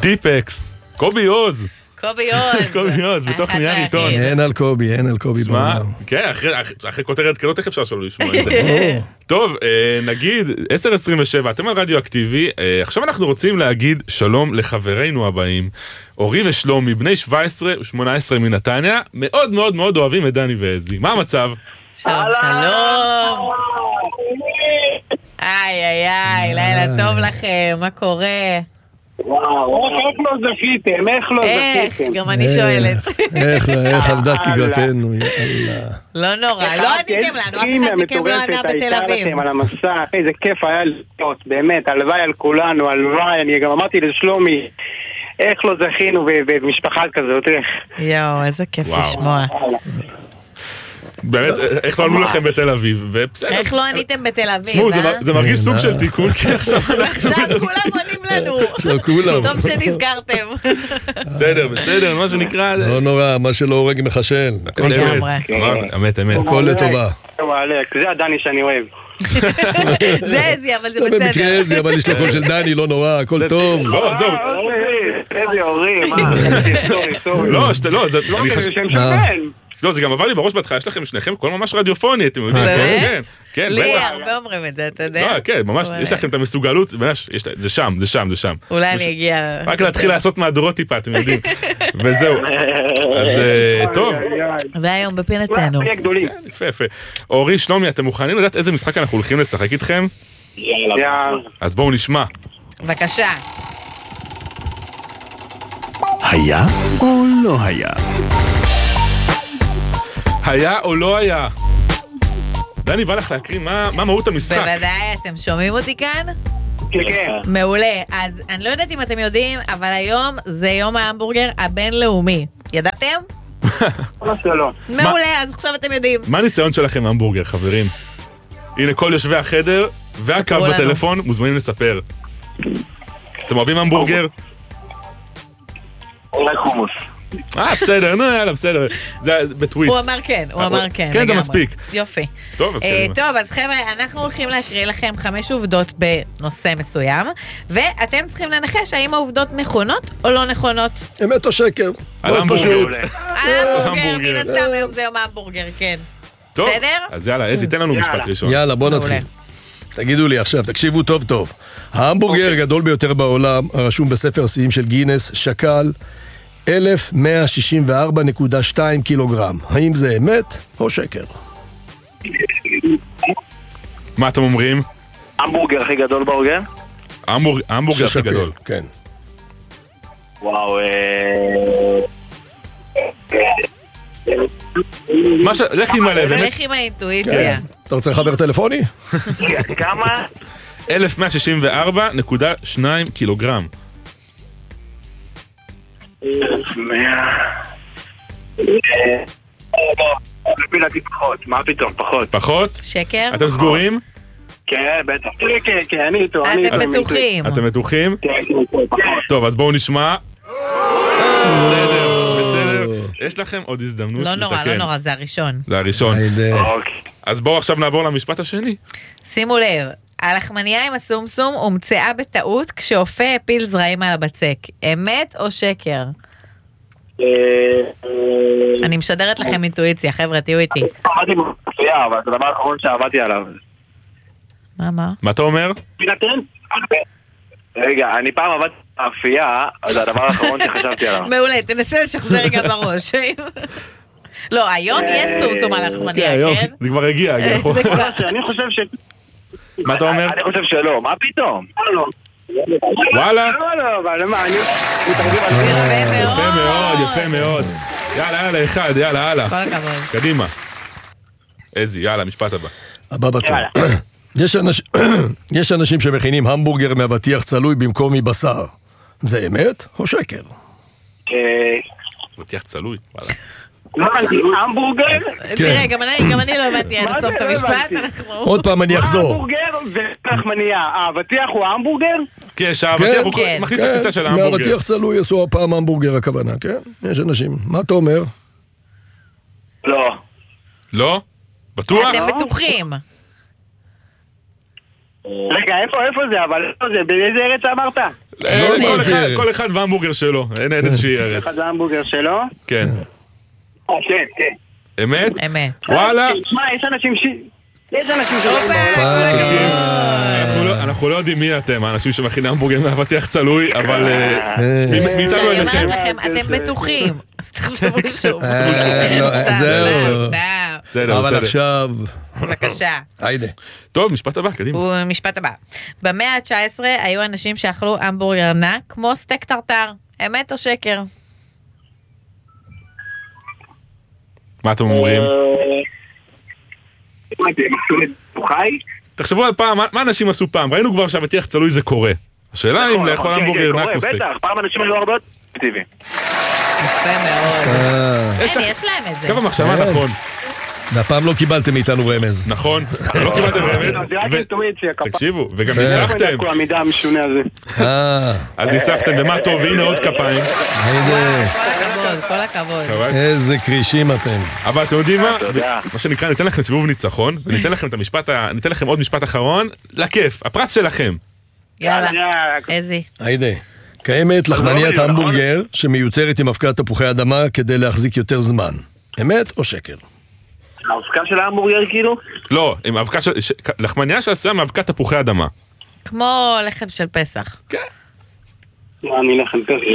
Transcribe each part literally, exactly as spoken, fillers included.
טיפקס, קובי עוז. קובי עוז. קובי עוז, בתוך נייר עיתון. אין על קובי, אין על קובי בעולם. כן, אחרי כותרת כזאת, איך אפשר שלא לשמוע את זה? טוב, נגיד, עשר עשרים ושבע, אתם על רדיו אקטיבי, עכשיו אנחנו רוצים להגיד שלום לחברינו הבאים, אורי ושלומי, בני שבע עשרה ושמונה עשרה מנתניה, מאוד מאוד מאוד אוהבים את דני ועזי. מה המצב? שלום, שלום. איי, איי, איי, לילה טוב לכם, מה קורה? וואו, איך לא זכיתם, איך לא זכיתם? איך, גם אני שואלת. איך, איך עבדה תיגרתנו, יאללה. לא נורא, לא עניתם לנו, אף אחד מכם לא ענה בתל אביב. על המסך, איזה כיף היה להיות, באמת, הלוואי על כולנו, הלוואי, אני גם אמרתי לשלומי, איך לא זכינו במשפחה כזאת, איך? יואו, איזה כיף לשמוע. באמת, איך לא ענו לכם בתל אביב, ובסדר. איך לא עניתם בתל אביב, תשמעו, זה מרגיש סוג של תיקון, כי עכשיו עכשיו כולם עונים לנו. טוב שנזכרתם. בסדר, בסדר, מה שנקרא. לא נורא, מה שלא הורג מחשל. אמת, אמת. הכל לטובה. זה הדני שאני אוהב. זה עזי, אבל זה בסדר. זה במקרה עזי, אבל יש לו קול של דני, לא נורא, הכל טוב. לא, זהו. איזה הורים, מה? לא, לא, זה... לא, זה שם שמן. לא, זה גם עבר לי בראש בהתחלה, יש לכם שניכם כל ממש רדיופוני, אתם יודעים, כן, כן. לי הרבה אומרים את זה, אתה יודע? לא, כן, ממש, יש לכם את המסוגלות, זה שם, זה שם, זה שם. אולי אני אגיע... רק להתחיל לעשות מהדורות טיפה, אתם יודעים. וזהו. אז טוב. והיום בפינתנו. יפה, יפה. אורי, שלומי, אתם מוכנים לדעת איזה משחק אנחנו הולכים לשחק איתכם? יאללה. אז בואו נשמע. בבקשה. היה או לא היה? היה או לא היה? דני, בא לך להקריא מה מהות המשחק. בוודאי, אתם שומעים אותי כאן? כן, כן. מעולה. אז אני לא יודעת אם אתם יודעים, אבל היום זה יום ההמבורגר הבינלאומי. ידעתם? מעולה, אז עכשיו אתם יודעים. מה הניסיון שלכם המבורגר, חברים? הנה כל יושבי החדר והקו בטלפון מוזמנים לספר. אתם אוהבים המבורגר? אולי חומוס. אה, בסדר, נו, יאללה, בסדר. זה בטוויסט. הוא אמר כן, הוא אמר כן. כן, זה מספיק. יופי. טוב, אז קדימה. טוב, אז חבר'ה, אנחנו הולכים להקריא לכם חמש עובדות בנושא מסוים, ואתם צריכים לנחש האם העובדות נכונות או לא נכונות. אמת או שקר. על המבורגר. על המבורגר, מן הסתם היום זה יום ההמבורגר, כן. טוב, בסדר? אז יאללה, איזי, תן לנו משפט ראשון. יאללה, בוא נתחיל. תגידו לי עכשיו, תקשיבו טוב טוב. ההמבורגר הגדול ביותר בעולם, הרשום בספר שיאים של גינס, שקל אלף מאה שישים וארבע נקודה שתיים קילוגרם. האם זה אמת או שקר? מה אתם אומרים? המבורגר הכי גדול בהוגן? המבורגר הכי גדול. כן. וואו, לך עם הלב. לך עם האינטואיציה. אתה רוצה חבר טלפוני? כמה? אלף מאה שישים וארבע נקודה שתיים קילוגרם. פחות, מה פתאום, פחות. פחות? שקר? אתם סגורים? כן, בטח. כן, כן, אני איתו. אתם בטוחים. אתם בטוחים? כן, כן. טוב, אז בואו נשמע. בסדר, בסדר. יש לכם עוד הזדמנות לתקן. לא נורא, לא נורא, זה הראשון. זה הראשון. אז בואו עכשיו נעבור למשפט השני. שימו לב, הלחמניה עם הסומסום הומצאה בטעות כשאופה הפיל זרעים על הבצק. אמת או שקר? אני משדרת לכם אינטואיציה, חבר'ה, תהיו איתי. עבדתי באפייה, אבל זה הדבר האחרון שעבדתי עליו. מה, מה? מה אתה אומר? רגע, אני פעם עבדתי באפייה, זה הדבר האחרון שחשבתי עליו. מעולה, תנסה לשחזר רגע בראש. לא, היום יש סומסום על הלחמניה, כן? זה כבר הגיע. אני חושב ש... מה אתה אומר? אני חושב שלא, מה פתאום? וואלה? לא, לא, אבל מה, אני מתרגל על זה. יפה מאוד, יפה מאוד. יאללה, יאללה, אחד, יאללה, הלאה. כל הכבוד. קדימה. איזי, יאללה, משפט הבא. הבא בתור. יש אנשים שמכינים המבורגר מאבטיח צלוי במקום מבשר. זה אמת או שקר? אבטיח צלוי, וואלה. לא, המבורגר? תראה, גם אני לא הבנתי עד הסוף את המשפט. עוד פעם אני אחזור. המבורגר ולחמניה. האבטיח הוא המבורגר? כן, שהאבטיח הוא מחליט את הקציצה של ההמבורגר. מאבטיח צלוי עשו הפעם המבורגר הכוונה, כן? יש אנשים. מה אתה אומר? לא. לא? בטוח? אתם בטוחים. רגע, איפה זה? אבל איפה זה? באיזה ארץ אמרת? כל אחד והמבורגר שלו, אין איזושהי ארץ. אחד והמבורגר שלו? כן. אה, כן, כן. אמת? אמת. וואלה. תשמע, יש אנשים ש... יש אנשים שלא... אנחנו לא יודעים מי אתם, האנשים שמכינים המבורגר מהפתיח צלוי, אבל מאיתנו שאני אליכם. אומרת לכם, אתם בטוחים, אז תחשבו שוב. זהו. בסדר, אבל בסדר. עכשיו... בבקשה. היידה. טוב, משפט הבא, קדימה. הוא משפט הבא. במאה ה-תשע עשרה היו אנשים שאכלו המבורגר ענק כמו סטייק טרטר. אמת או שקר? מה אתם אומרים? חי? תחשבו על פעם, מה אנשים עשו פעם? ראינו כבר שהפתיח צלוי זה קורה. השאלה אם לאכול המבורגר ענק כמו סטייק. בטח, פעם אנשים היו הרבה יותר טבעי. יפה מאוד. הנה, יש להם את זה. כמה מחשבה נכון. והפעם לא קיבלתם מאיתנו רמז. נכון, לא קיבלתם רמז. זה רק אינטואיציה, כפיים. תקשיבו, וגם ניצחתם. כל המידע המשונה הזה. אז ניצחתם, ומה טוב, והנה עוד כפיים. היידה. כל הכבוד, כל הכבוד. איזה קרישים אתם. אבל אתם יודעים מה? מה שנקרא, ניתן לכם סיבוב ניצחון, וניתן לכם את המשפט, ניתן לכם עוד משפט אחרון, לכיף, הפרץ שלכם. יאללה, איזי. היידה. קיימת לחמניית המבורגר שמיוצרת עם אבקת תפוחי אדמה כדי להחזיק יותר זמן. אמת או שקר? האבקה של ההמבורגר כאילו? לא, עם אבקה של... לחמניה שעשויה מאבקת תפוחי אדמה. כמו לחם של פסח. כן. מה, אני לחם פסח?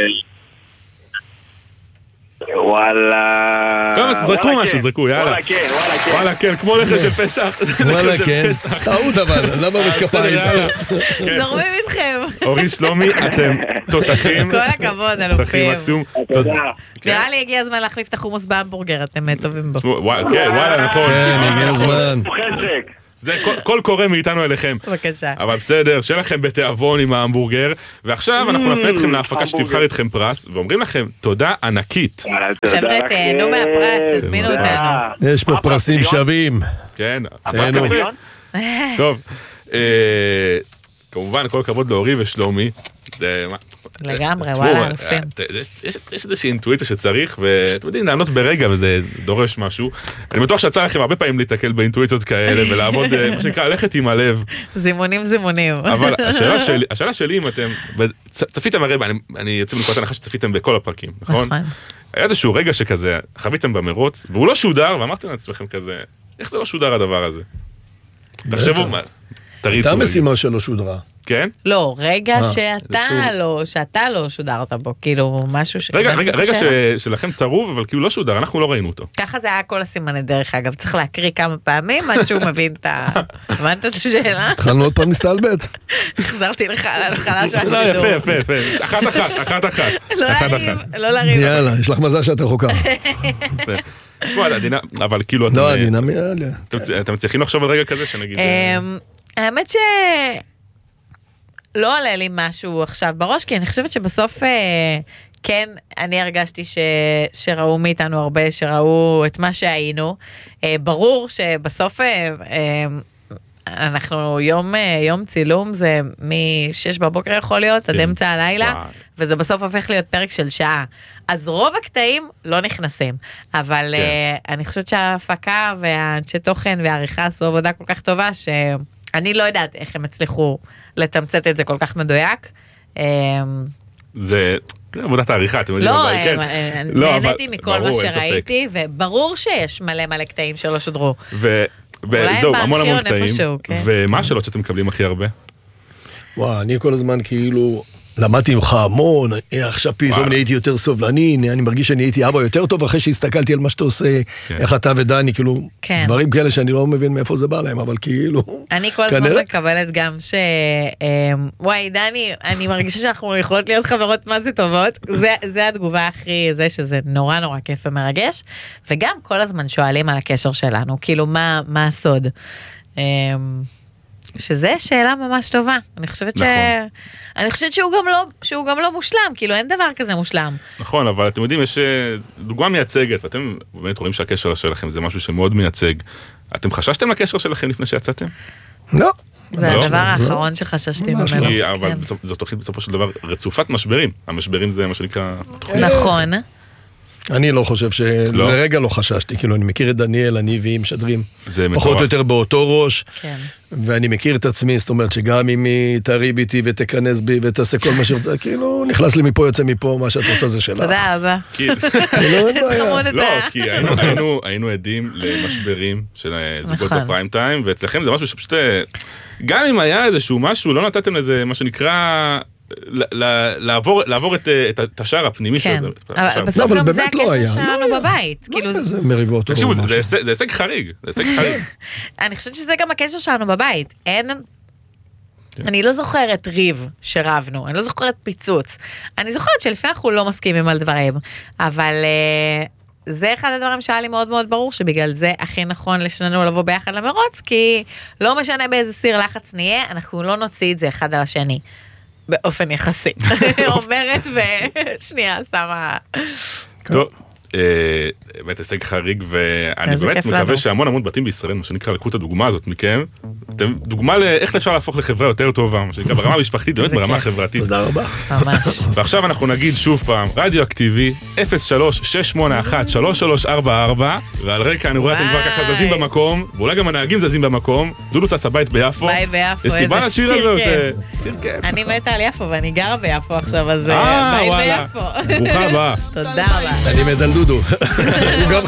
וואלה... לא, זרקו משהו, זרקו, יאללה. וואלה כן, וואלה כן. וואלה כן, כמו לחם של פסח. וואלה כן. טעות אבל, למה משקפיים? זורמים איתכם. אורי שלומי, אתם תותחים. כל הכבוד, תותחים אלופים. מקסימום. תודה. נראה לי הגיע הזמן להחליף את החומוס בהמבורגר, אתם טובים בו. כן, וואלה, נכון. כן, הגיע הזמן. חשק. זה כל קורא מאיתנו אליכם. בבקשה. אבל בסדר, שיהיה לכם בתיאבון עם ההמבורגר, ועכשיו אנחנו נפנה אתכם להפקה שתבחר איתכם פרס, ואומרים לכם תודה ענקית. חבר'ה, תהנו מהפרס, תזמינו אותנו. יש פה פרסים שווים. כן, תהנו. טוב, אה, כמובן כל הכבוד לאורי ושלומי. זה מה? לגמרי, תשמעו, וואלה, אלופים. יש- יש- יש איזושהי אינטואיציה שצריך, ואתם יודעים, לענות ברגע וזה דורש משהו. אני בטוח שיצא לכם הרבה פעמים להתקל באינטואיציות כאלה ולעבוד, אה, מה שנקרא, ללכת עם הלב. זימונים זימונים. אבל השאלה שלי, השאלה שלי אם אתם, צ- צפיתם הרי, אני- אני יוצא מנקודת הנחה שצפיתם בכל הפרקים, נכון? נכון. היה איזשהו רגע שכזה, חוויתם במרוץ, והוא לא שודר, ואמרתם לעצמכם כזה, איך זה לא שודר הדבר הזה? תחשבו, מה, תריצו. הייתה רגע. משימה שלא שודרה. כן? לא, רגע אה, שאתה איזשהו- לא, שאתה לא שודרת בו, כאילו משהו ש... רגע, הבנתי רגע, את רגע השאלה? ש- שלכם צרוב, אבל כאילו לא שודר, אנחנו לא ראינו אותו. ככה זה היה כל הסימני דרך אגב, צריך להקריא כמה פעמים עד שהוא מבין את ה... הבנת את השאלה? התחלנו עוד פעם להסתלבט. החזרתי לך להתחלה של לא, השידור. יפה, יפה, יפה. אחת אחת, אחת אחת. לא אחת להרים, אחת. לא להרים. יאללה, יש לך מזל שאת רחוקה. יפה. תשמעו, עדינה, אבל כאילו אתם... לא, אה, עדינה, יאללה. אתם צ- אתם מצליחים לחשוב על רגע כזה שנגיד... אה, אמ, האמת ש... לא עולה לי משהו עכשיו בראש, כי אני חושבת שבסוף, אה, כן, אני הרגשתי ש... שראו מאיתנו הרבה, שראו את מה שהיינו. אה, ברור שבסוף אה, אה, אנחנו יום, אה, יום צילום, זה מ-שש בבוקר יכול להיות, עד כן. אמצע הלילה, וואי. וזה בסוף הופך להיות פרק של שעה. אז רוב הקטעים לא נכנסים, אבל כן. uh, אני חושבת שההפקה והאנשי תוכן והעריכה עשו עבודה כל כך טובה, שאני לא יודעת איך הם הצליחו לתמצת את זה כל כך מדויק. Um, זה זה עבודת העריכה, אתם יודעים, לא, אבל כן. אה, לא, נהניתי אבל- מכל מה ברור, אין ספק. שראיתי, וברור שיש מלא מלא קטעים שלא שודרו. ו- אולי הם וזהו, המון המון בארכיון קטעים. איפשהו, כן. ומה השאלות שאתם מקבלים הכי הרבה? וואו, אני כל הזמן כאילו למדתי ממך המון, אה, עכשיו פתאום וואלה. נהייתי יותר סובלני, אני מרגיש שאני הייתי אבא יותר טוב אחרי שהסתכלתי על מה שאתה עושה, כן. איך אתה ודני, כאילו, כן. דברים כאלה שאני לא מבין מאיפה זה בא להם, אבל כאילו, אני כל הזמן כנראה. מקבלת גם ש... אמ, וואי, דני, אני מרגישה שאנחנו יכולות להיות חברות מה זה טובות. זה, זה התגובה הכי, זה שזה נורא נורא כיף ומרגש. וגם כל הזמן שואלים על הקשר שלנו, כאילו, מה, מה הסוד? אמ, שזה שאלה ממש טובה. אני חושבת ש... נכון. אני חושבת שהוא גם לא, שהוא גם לא מושלם, כאילו, אין דבר כזה מושלם. נכון, אבל אתם יודעים, יש אה, דוגמה מייצגת, ואתם באמת רואים שהקשר שלכם זה משהו שמאוד מייצג. אתם חששתם לקשר שלכם לפני שיצאתם? לא. זה לא, הדבר לא. האחרון שחששתי ממש ממנו. כי- אבל כן. בסופ- זו תוכנית בסופו של דבר רצופת משברים. המשברים זה מה שנקרא תוכנית. נכון. אני לא חושב ש... לרגע לא חששתי, כאילו, אני מכיר את דניאל, אני והיא משדרים פחות או יותר באותו ראש, ואני מכיר את עצמי, זאת אומרת שגם אם היא תריב איתי ותכנס בי ותעשה כל מה שרוצה, כאילו, נכנס לי מפה, יוצא מפה, מה שאת רוצה זה שלה. תודה רבה. לא, כי היינו עדים למשברים של זוגות בפריים טיים, ואצלכם זה משהו שפשוט, גם אם היה איזשהו משהו, לא נתתם לזה, מה שנקרא... לעבור את השער הפנימי כן, אבל בסוף גם זה הקשר שלנו בבית. זה מריבות. תקשיבו, זה הישג חריג, זה הישג חריג. אני חושבת שזה גם הקשר שלנו בבית. אין... אני לא זוכרת ריב שרבנו, אני לא זוכרת פיצוץ. אני זוכרת שלפעמים אנחנו לא מסכימים על דברים, אבל... זה אחד הדברים שהיה לי מאוד מאוד ברור, שבגלל זה הכי נכון לשנינו לבוא ביחד למרוץ, כי לא משנה באיזה סיר לחץ נהיה, אנחנו לא נוציא את זה אחד על השני. באופן יחסי. אומרת ושנייה, שמה... טוב, באמת הישג חריג, ואני באמת מקווה שהמון המון בתים בישראל, מה שנקרא, לקחו את הדוגמה הזאת מכם, דוגמה לאיך אפשר להפוך לחברה יותר טובה, מה שנקרא, ברמה המשפחתית, באמת ברמה חברתית. תודה רבה. ממש. ועכשיו אנחנו נגיד שוב פעם, רדיו-אקטיבי, אפס שלוש שש שמונה אחת שלוש שלוש ארבע ארבע, ועל רקע אני רואה אתם כבר ככה זזים במקום, ואולי גם הנהגים זזים במקום, דודו טס הבית ביפו. ביי ביפו, איזה שיר כיף. אני מתה על יפו, ואני גרה ביפו עכשיו, אז ביי ביפו. ברוכה הבאה. תודה רבה. אני מת על דודו. הוא גם